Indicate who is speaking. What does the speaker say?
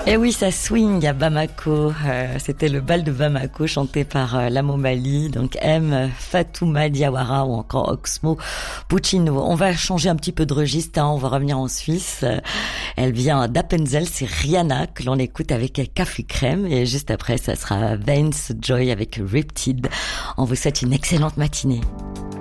Speaker 1: Et oui, ça swing à Bamako. C'était le bal de Bamako chanté par la Momali, donc M, Fatouma Diawara ou encore Oxmo Puccino. On va changer un petit peu de registre, on va revenir en Suisse. Elle vient d'Appenzell, c'est Rihanna que l'on écoute avec Café Crème et juste après ça sera Vance Joy avec Riptide. On vous souhaite une excellente matinée.